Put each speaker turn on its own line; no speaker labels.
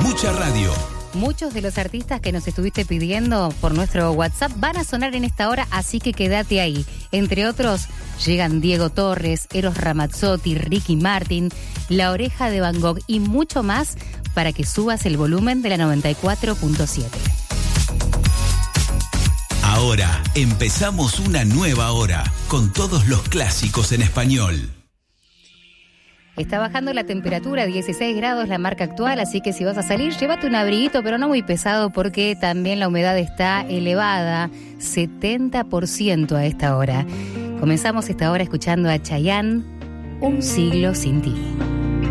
Mucha radio.
Muchos de los artistas que nos estuviste pidiendo por nuestro WhatsApp van a sonar en esta hora, así que quédate ahí. Entre otros, llegan Diego Torres, Eros Ramazzotti, Ricky Martin, La Oreja de Van Gogh y mucho más para que subas el volumen de la 94.7.
Ahora empezamos una nueva hora con todos los clásicos en español.
Está bajando la temperatura, 16 grados la marca actual, así que si vas a salir, llévate un abriguito, pero no muy pesado porque también la humedad está elevada, 70% a esta hora. Comenzamos esta hora escuchando a Chayanne, Un siglo sin ti.